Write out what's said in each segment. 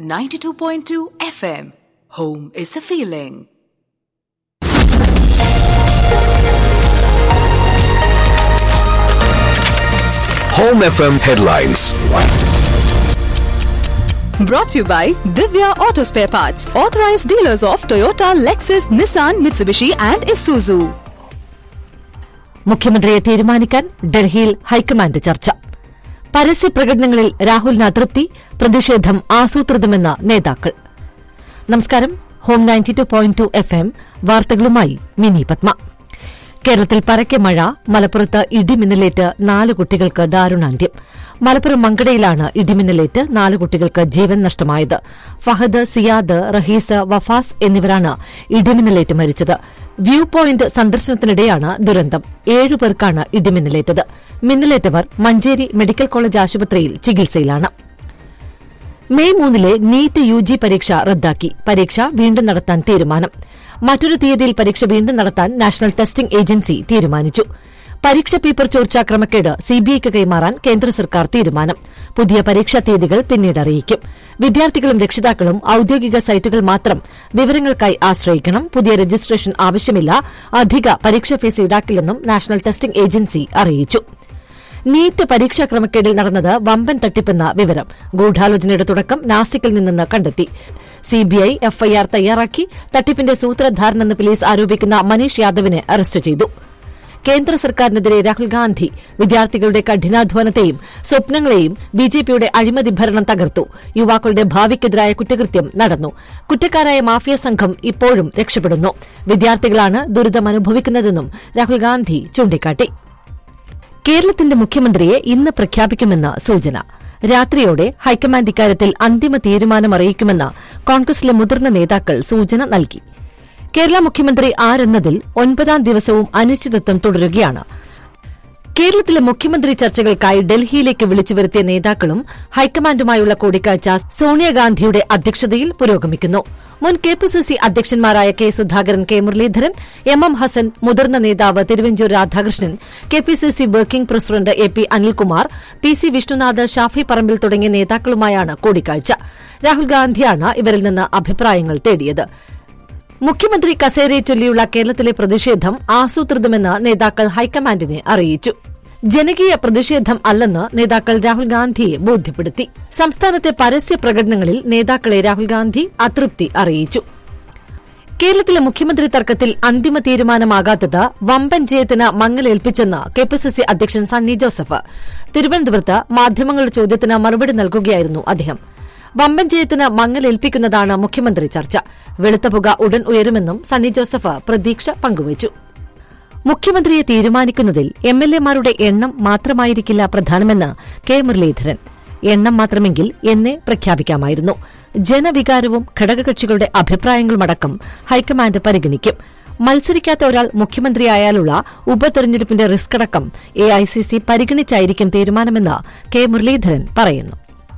92.2 FM. Home is a feeling. Home FM headlines. Brought to you by Divya Auto Spare Parts, authorized dealers of Toyota, Lexus, Nissan, Mitsubishi and Isuzu. മുഖ്യമന്ത്രിയെ തീരുമാനിക്കാൻ ഡൽഹിയിൽ high command ചർച്ച. പരസ്യപ്രകടനങ്ങളിൽ രാഹുലിന് അതൃപ്തി, പ്രതിഷേധം ആസൂത്രിതമെന്ന നേതാക്കൾ. നമസ്കാരം. ഹോം 92.2 FM വാർത്തകളുമായി മിനി പത്മ. കേരളത്തിൽ പരക്കെ മഴ, മലപ്പുറത്ത് ഇടിമിന്നലേറ്റ് 4 കുട്ടികൾക്ക് ദാരുണാന്ത്യം. മലപ്പുറം മങ്കടയിലാണ് ഇടിമിന്നലേറ്റ് 4 കുട്ടികൾക്ക് ജീവൻ നഷ്ടമായത്. ഫഹദ്, സിയാദ്, റഹീസ്, വഫാസ് എന്നിവരാണ് ഇടിമിന്നലേറ്റ് മരിച്ചത്. വ്യൂ പോയിന്റ് സന്ദർശനത്തിനിടെയാണ് ദുരന്തം. 7 പേർക്കാണ് ഇടിമിന്നലേറ്റത്. മിന്നലേറ്റവർ മഞ്ചേരി മെഡിക്കൽ കോളേജ് ആശുപത്രിയിൽ ചികിത്സയിലാണ്. മെയ് 3 നീറ്റ് UG പരീക്ഷ റദ്ദാക്കി. പരീക്ഷ വീണ്ടും നടത്താൻ തീരുമാനം. മറ്റൊരു തീയതിയിൽ പരീക്ഷ വീണ്ടും നടത്താൻ നാഷണൽ ടെസ്റ്റിംഗ് ഏജൻസി തീരുമാനിച്ചു. പരീക്ഷ പേപ്പർ ചോർച്ചാ ക്രമക്കേട് CBIക്ക് കൈമാറാൻ കേന്ദ്ര സർക്കാർ തീരുമാനം. പുതിയ പരീക്ഷാ തീയതികൾ പിന്നീട് അറിയിക്കും. വിദ്യാർത്ഥികളും രക്ഷിതാക്കളും ഔദ്യോഗിക സൈറ്റുകൾ മാത്രം വിവരങ്ങൾക്കായി ആശ്രയിക്കണം. പുതിയ രജിസ്ട്രേഷൻ ആവശ്യമില്ല. അധിക പരീക്ഷാ ഫീസ് ഈടാക്കില്ലെന്നും നാഷണൽ ടെസ്റ്റിംഗ് ഏജൻസി അറിയിച്ചു. നീറ്റ് പരീക്ഷാ ക്രമക്കേടിൽ നടന്നത് വമ്പൻ തട്ടിപ്പെന്ന വിവരം. ഗൂഢാലോചനയുടെ തുടക്കം നാസിക്കിൽ നിന്നെന്ന് കണ്ടെത്തി. CBI FIR തയ്യാറാക്കി. തട്ടിപ്പിന്റെ സൂത്രധാരനെന്ന് പോലീസ് ആരോപിക്കുന്ന മനീഷ് യാദവിനെ അറസ്റ്റ് ചെയ്തു. കേന്ദ്ര സർക്കാരിനെതിരെ രാഹുൽ ഗാന്ധി വിദ്യാർത്ഥികളുടെ കഠിനാധ്വാനത്തെയും സ്വപ്നങ്ങളെയും BJPയുടെ അഴിമതി ഭരണം തകർത്തു. യുവാക്കളുടെ ഭാവിക്കെതിരായ കുറ്റകൃത്യം നടന്നു. കുറ്റക്കാരായ മാഫിയ സംഘം ഇപ്പോഴും രക്ഷപ്പെടുന്നു. വിദ്യാർത്ഥികളാണ് ദുരിതമനുഭവിക്കുന്നതെന്നും രാഹുൽ ഗാന്ധി ചൂണ്ടിക്കാട്ടി. കേരളത്തിന്റെ മുഖ്യമന്ത്രിയെ ഇന്ന് പ്രഖ്യാപിക്കുമെന്ന് സൂചന. രാത്രിയോടെ ഹൈക്കമാൻഡ് ഇക്കാര്യത്തിൽ അന്തിമ തീരുമാനം അറിയിക്കുമെന്ന് കോൺഗ്രസിലെ മുതിർന്ന നേതാക്കൾ സൂചന നൽകി. കേരള മുഖ്യമന്ത്രി ആരെന്നതിൽ 9ാം ദിവസവും അനിശ്ചിതത്വം തുടരുകയാണ്. കേരളത്തിലെ മുഖ്യമന്ത്രി ചർച്ചകൾക്കായി ഡൽഹിയിലേക്ക് വിളിച്ചുവരുത്തിയ നേതാക്കളും ഹൈക്കമാൻഡുമായുള്ള കൂടിക്കാഴ്ച സോണിയാഗാന്ധിയുടെ അധ്യക്ഷതയിൽ പുരോഗമിക്കുന്നു. മുൻ KPCC അധ്യക്ഷന്മാരായ K. Sudhakaran, K. Muraleedharan, MM Hasan, മുതിർന്ന നേതാവ് Thiruvanchoor Radhakrishnan, KPCC working president AP Anilkumar, PC Vishnunath, Shafi Parambil തുടങ്ങിയ നേതാക്കളുമായാണ് കൂടിക്കാഴ്ച. രാഹുൽ ഗാന്ധിയാണ് ഇവരിൽ നിന്ന് അഭിപ്രായങ്ങൾ തേടിയത്. മുഖ്യമന്ത്രി കസേരയെ ചൊല്ലിയുള്ള കേരളത്തിലെ പ്രതിഷേധം ആസൂത്രിതമെന്ന് നേതാക്കൾ ഹൈക്കമാൻഡിനെ അറിയിച്ചു. ജനകീയ പ്രതിഷേധം അല്ലെന്ന് നേതാക്കൾ രാഹുൽ ഗാന്ധിയെ ബോധ്യപ്പെടുത്തി. സംസ്ഥാനത്തെ പരസ്യ പ്രകടനങ്ങളിൽ നേതാക്കളെ രാഹുൽ ഗാന്ധി അതൃപ്തി അറിയിച്ചു. കേരളത്തിലെ മുഖ്യമന്ത്രി തർക്കത്തിൽ അന്തിമ തീരുമാനമാകാത്തത് വമ്പൻ ജയത്തിന് മങ്ങലേൽപ്പിച്ചെന്ന് KPCC അധ്യക്ഷൻ സണ്ണി ജോസഫ്. തിരുവനന്തപുരത്ത് മാധ്യമങ്ങളുടെ ചോദ്യത്തിന് മറുപടി നൽകുകയായിരുന്നു അദ്ദേഹം. വമ്പൻ ജയത്തിന് മങ്ങലേൽപ്പിക്കുന്നതാണ് മുഖ്യമന്ത്രി ചർച്ച. വെളുത്ത പുക ഉടൻ ഉയരുമെന്നും സണ്ണി ജോസഫ് പ്രതീക്ഷ പങ്കുവച്ചു. മുഖ്യമന്ത്രിയെ തീരുമാനിക്കുന്നതിൽ MLAമാരുടെ എണ്ണം മാത്രമായിരിക്കില്ല പ്രധാനമെന്ന് K. മുരളീധരൻ. എണ്ണം മാത്രമെങ്കിൽ എന്നേ പ്രഖ്യാപിക്കാമായിരുന്നു. ജനവികാരവും ഘടകകക്ഷികളുടെ അഭിപ്രായങ്ങളുമടക്കം ഹൈക്കമാൻഡ് പരിഗണിക്കും. മത്സരിക്കാത്ത ഒരാൾ മുഖ്യമന്ത്രിയായാലുള്ള ഉപതെരഞ്ഞെടുപ്പിന്റെ റിസ്ക് അടക്കം AICC പരിഗണിച്ചായിരിക്കും തീരുമാനമെന്ന് K. മുരളീധരൻ പറയുന്നു.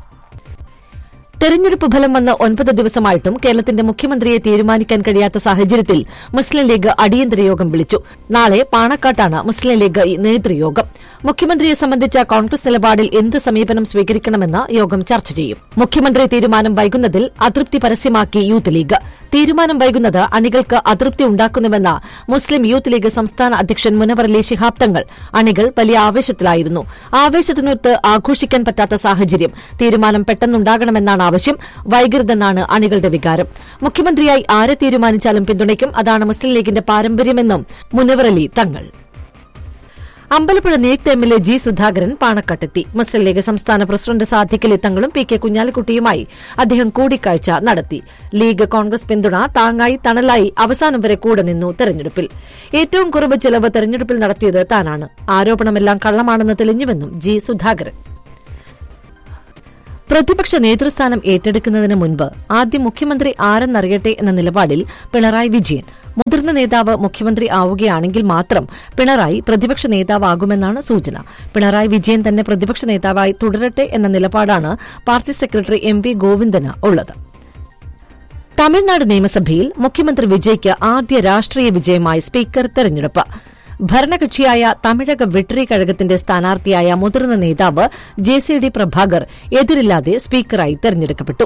തെരഞ്ഞെടുപ്പ് ഫലം വന്ന് 9 ദിവസമായിട്ടും കേരളത്തിന്റെ മുഖ്യമന്ത്രിയെ തീരുമാനിക്കാൻ കഴിയാത്ത സാഹചര്യത്തിൽ മുസ്ലിം ലീഗ് അടിയന്തര യോഗം വിളിച്ചു. നാളെ പാണക്കാട്ടാണ് മുസ്ലിം ലീഗ് നേതൃയോഗം. മുഖ്യമന്ത്രിയെ സംബന്ധിച്ച കോൺഗ്രസ് നിലപാടിൽ എന്ത് സമീപനം സ്വീകരിക്കണമെന്ന് യോഗം ചർച്ച ചെയ്യും. മുഖ്യമന്ത്രി തീരുമാനം വൈകുന്നതിൽ അതൃപ്തി പരസ്യമാക്കി യൂത്ത് ലീഗ്. തീരുമാനം വൈകുന്നത് അണികൾക്ക് അതൃപ്തി ഉണ്ടാക്കുന്നുവെന്ന മുസ്ലിം യൂത്ത് ലീഗ് സംസ്ഥാന അധ്യക്ഷൻ മുനവർ അലി ശിഹാബ് തങ്ങൾ. അണികൾ വലിയ ആവേശത്തിലായിരുന്നു. ആവേശത്തിനൊത്ത് ആഘോഷിക്കാൻ പറ്റാത്ത സാഹചര്യം. തീരുമാനം പെട്ടെന്നുണ്ടാകണമെന്നാണ് ആവശ്യം. വൈകരുതെന്നാണ് അണികളുടെ വികാരം. മുഖ്യമന്ത്രിയായി ആരെ തീരുമാനിച്ചാലും പിന്തുണയ്ക്കും. അതാണ് മുസ്ലിം ലീഗിന്റെ പാരമ്പര്യമെന്നും മുനവർ അലി തങ്ങൾ. അമ്പലപ്പുഴ നിയുക്ത MLA G. സുധാകരൻ പാണക്കാട്ടെത്തി. മുസ്ലിം ലീഗ് സംസ്ഥാന പ്രസിഡന്റ് സാദിഖ് അലി തങ്ങളും PK കുഞ്ഞാലിക്കുട്ടിയുമായി അദ്ദേഹം കൂടിക്കാഴ്ച നടത്തി. ലീഗ് കോൺഗ്രസ് പിന്തുണ താങ്ങായി തണലായി അവസാനം വരെ കൂടെ നിന്നു. തെരഞ്ഞെടുപ്പിൽ ഏറ്റവും കുറവ് ചെലവ് തെരഞ്ഞെടുപ്പിൽ നടത്തിയത് താനാണ്. ആരോപണമെല്ലാം കള്ളമാണെന്ന് തെളിഞ്ഞുവെന്നും G. സുധാകരൻ. പ്രതിപക്ഷ നേതൃസ്ഥാനം ഏറ്റെടുക്കുന്നതിന് മുൻപ് ആദ്യം മുഖ്യമന്ത്രി ആരെന്നറിയട്ടെ എന്ന നിലപാടിൽ പിണറായി വിജയൻ. മുതിർന്ന നേതാവ് മുഖ്യമന്ത്രി ആവുകയാണെങ്കിൽ മാത്രം പിണറായി പ്രതിപക്ഷ നേതാവാകുമെന്നാണ് സൂചന. പിണറായി വിജയൻ തന്നെ പ്രതിപക്ഷ നേതാവായി തുടരട്ടെ എന്ന നിലപാടാണ് പാർട്ടി സെക്രട്ടറി MP ഗോവിന്ദന് ഉള്ളത്. തമിഴ്നാട് നിയമസഭയിൽ മുഖ്യമന്ത്രി വിജയ്ക്ക് ആദ്യ രാഷ്ട്രീയ വിജയമായി സ്പീക്കർ തെരഞ്ഞെടുപ്പ്. ഭരണകക്ഷിയായ തമിഴക വെട്രി കഴകത്തിന്റെ സ്ഥാനാർത്ഥിയായ മുതിർന്ന നേതാവ് JCD പ്രഭാകർ എതിരില്ലാതെ സ്പീക്കറായി തെരഞ്ഞെടുക്കപ്പെട്ടു.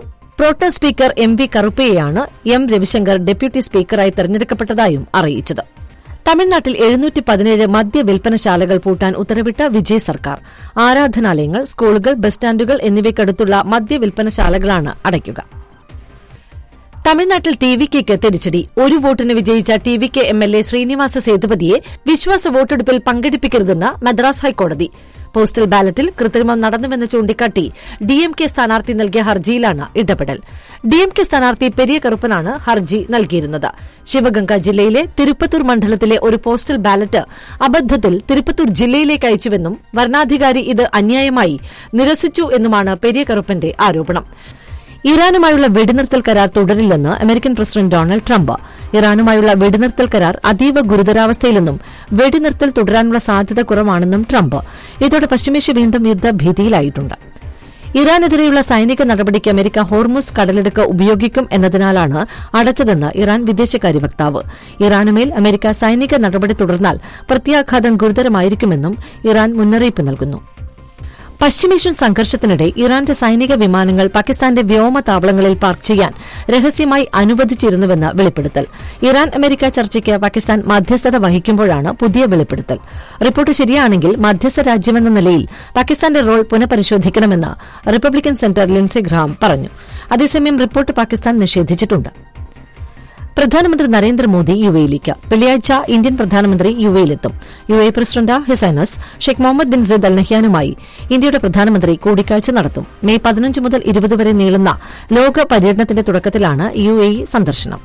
Pro tem speaker M V കറുപ്പയെയാണ് M Ravishankar deputy സ്പീക്കറായി തെരഞ്ഞെടുക്കപ്പെട്ടതായും അറിയിച്ചത്. തമിഴ്നാട്ടിൽ 717 മദ്യവിൽപ്പനശാലകൾ പൂട്ടാൻ ഉത്തരവിട്ട വിജയ് സർക്കാർ. ആരാധനാലയങ്ങൾ, സ്കൂളുകൾ, ബസ് സ്റ്റാൻഡുകൾ എന്നിവയ്ക്കടുത്തുള്ള മദ്യവിൽപ്പനശാലകളാണ് അടയ്ക്കുക. തമിഴ്നാട്ടിൽ ടിവികെക്ക് തിരിച്ചടി. ഒരു വോട്ടിന് വിജയിച്ച ടിവികെ എംഎൽഎ ശ്രീനിവാസ സേതുപതിയെ വിശ്വാസ വോട്ടെടുപ്പിൽ പങ്കെടുപ്പിക്കരുതെന്ന് മദ്രാസ് ഹൈക്കോടതി. പോസ്റ്റൽ ബാലറ്റിൽ കൃത്രിമം നടന്നുവെന്ന് ചൂണ്ടിക്കാട്ടി ഡിഎംകെ സ്ഥാനാർത്ഥി നൽകിയ ഹർജിയിലാണ് ഇടപെടൽ. ഡിഎംകെ സ്ഥാനാർത്ഥി പെരിയ കറുപ്പനാണ് ഹർജി നൽകിയിരുന്നത്. ശിവഗംഗ ജില്ലയിലെ തിരുപ്പത്തൂർ മണ്ഡലത്തിലെ ഒരു പോസ്റ്റൽ ബാലറ്റ് അബദ്ധത്തിൽ തിരുപ്പത്തൂർ ജില്ലയിലേക്ക് അയച്ചുവെന്നും വരണാധികാരി ഇത് അന്യായമായി നിരസിച്ചു എന്നുമാണ് പെരിയ കറുപ്പന്റെ ആരോപണം. ഇറാനുമായുള്ള വെടിനിർത്തൽ കരാർ തുടരില്ലെന്ന് അമേരിക്കൻ പ്രസിഡന്റ് ഡൊണാൾഡ് ട്രംപ്. ഇറാനുമായുള്ള വെടിനിർത്തൽ കരാർ അതീവ ഗുരുതരാവസ്ഥയിലെന്നും വെടിനിർത്തൽ തുടരാനുള്ള സാധ്യത കുറവാണെന്നും ട്രംപ്. ഇതോടെ പശ്ചിമേഷ്യ വീണ്ടും യുദ്ധഭീതിയിലായിട്ടുണ്ട്. ഇറാനെതിരെയുള്ള സൈനിക നടപടിക്ക് അമേരിക്ക ഹോർമുസ് കടലിടുക്ക് ഉപയോഗിക്കും എന്നതിനാലാണ് അടച്ചതെന്ന് ഇറാൻ വിദേശകാര്യ വക്താവ്. ഇറാനുമേൽ അമേരിക്ക സൈനിക നടപടി തുടർന്നാൽ പ്രത്യാഘാതം ഗുരുതരമായിരിക്കുമെന്നും ഇറാൻ മുന്നറിയിപ്പ് നൽകുന്നു. പശ്ചിമേഷ്യൻ സംഘർഷത്തിനിടെ ഇറാന്റെ സൈനിക വിമാനങ്ങൾ പാകിസ്ഥാന്റെ വ്യോമതാവളങ്ങളിൽ പാർക്ക് ചെയ്യാൻ രഹസ്യമായി അനുവദിച്ചിരുന്നുവെന്ന് വെളിപ്പെടുത്തൽ. ഇറാൻ അമേരിക്ക ചർച്ചയ്ക്ക് പാകിസ്ഥാൻ മധ്യസ്ഥത വഹിക്കുമ്പോഴാണ് പുതിയ വെളിപ്പെടുത്തൽ. റിപ്പോർട്ട് ശരിയാണെങ്കിൽ മധ്യസ്ഥ രാജ്യമെന്ന നിലയിൽ പാകിസ്ഥാന്റെ role പുനഃപരിശോധിക്കണമെന്ന് Republican centre Lincy Graham പറഞ്ഞു. അതേസമയം റിപ്പോർട്ട് പാകിസ്ഥാൻ നിഷേധിച്ചിട്ടുണ്ട്. പ്രധാനമന്ത്രി നരേന്ദ്രമോദി യുഎയിലേക്ക് വെള്ളിയാഴ്ച ഇന്ത്യൻ പ്രധാനമന്ത്രി യുഎയിലെത്തും. UAE president his highness Sheikh Muhammad bin Sayyid അൽ നഹ്യാനുമായി ഇന്ത്യയുടെ പ്രധാനമന്ത്രി കൂടിക്കാഴ്ച നടത്തും. മെയ് 15 മുതൽ 20 വരെ നീളുന്ന ലോക പര്യടനത്തിന്റെ തുടക്കത്തിലാണ് യുഎഇ സന്ദർശനം.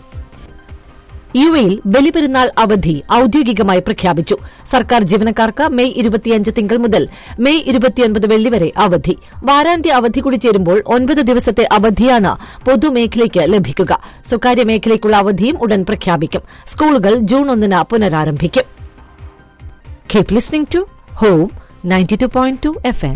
യുഎയിൽ ബലിപെരുന്നാൾ അവധി ഔദ്യോഗികമായി പ്രഖ്യാപിച്ചു. സർക്കാർ ജീവനക്കാർക്ക് മെയ് 25 തിങ്കൾ മുതൽ മെയ് 29 വെള്ളി വരെ അവധി. വാരാന്ത്യ അവധി കൂടി ചേരുമ്പോൾ 9 ദിവസത്തെ അവധിയാണ് പൊതുമേഖലയ്ക്ക് ലഭിക്കുക. സ്വകാര്യ മേഖലയ്ക്കുള്ള അവധിയും ഉടൻ പ്രഖ്യാപിക്കും. സ്കൂളുകൾ ജൂൺ 1 പുനരാരംഭിക്കും. Keep listening to home 92.2 FM.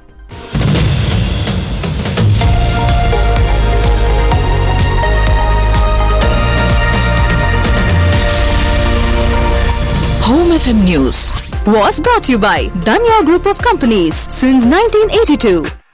Home FM News was brought to you by Danya Group of Companies since 1982.